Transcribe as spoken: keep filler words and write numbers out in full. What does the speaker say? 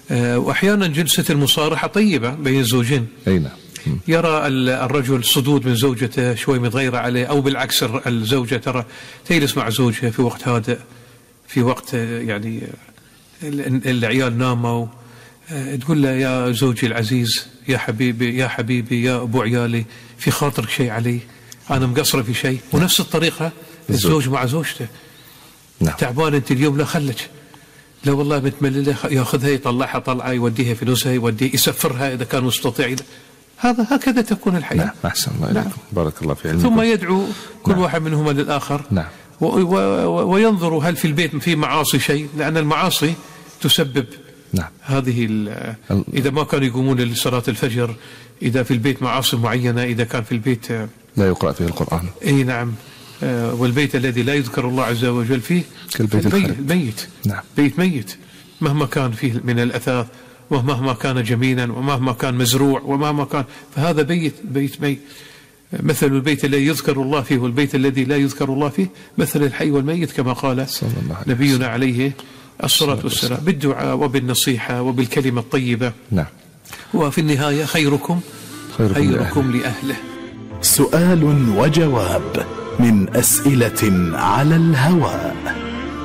وأحيانا جلسة المصارحة طيبة بين الزوجين. أي نعم. يرى الرجل صدود من زوجته شوي متغيرة عليه، أو بالعكس الزوجة ترى تجلس مع زوجها في وقت هادئ، في وقت يعني العيال ناموا، تقول له يا زوجي العزيز، يا حبيبي يا حبيبي يا أبو عيالي، في خاطرك شيء علي، أنا مقصرة في شيء. ونفس الطريقة الزوج مع زوجته. نعم. تعبان أنت اليوم، لا خلك، لا والله متمللة، ياخذها يطلعها طلعة، يوديها في نزهة، يودي يسفرها إذا كان مستطيع. هذا هكذا تكون الحياة. نعم. أحسن الله. نعم. بارك الله في علمكم. ثم يدعو كل نعم. واحد منهما للآخر. نعم. وينظر هل في البيت في معاصي شيء، لأن المعاصي تسبب نعم. هذه إذا ما كانوا يقومون لصلاة الفجر، إذا في البيت معاصي معينة، إذا كان في البيت لا يقرأ فيه القرآن. أي نعم. والبيت الذي لا يذكر الله عز وجل فيه كالبيت الميت. نعم. بيت ميت مهما كان فيه من الأثاث، ومهما كان جميلا، ومهما كان مزروع، ومهما كان، فهذا بيت بيت ميت. مثل البيت الذي يذكر الله فيه والبيت الذي لا يذكر الله فيه مثل الحي والميت، كما قال نبينا عليه الصلاة والسلام، بالدعاء وبالنصيحة وبالكلمة الطيبة. نعم. وفي النهاية خيركم خيركم, خيركم لأهله. لأهله. سؤال وجواب من أسئلة على الهواء.